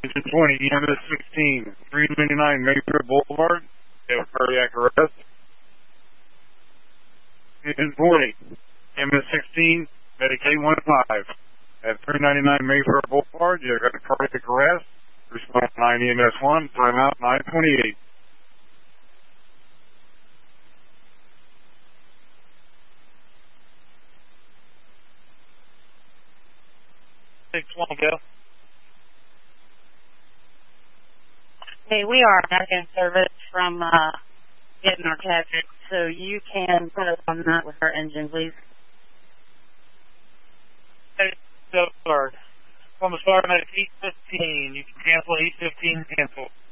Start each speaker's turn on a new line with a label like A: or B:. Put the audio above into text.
A: Engine 20, EMS 16, 399 Mayfair Boulevard. They have cardiac arrest. Engine 40, EMS 16, Medicaid 15. At 399 Mayfair Boulevard, you've got a cardiac arrest. Response 9 EMS 1, timeout 928. 6-1, go.
B: Hey, we are back in service from getting our traffic, so you can put us on that with our engine, please.
A: Hey, so, on the start at 8:15, you can cancel 8:15, cancel.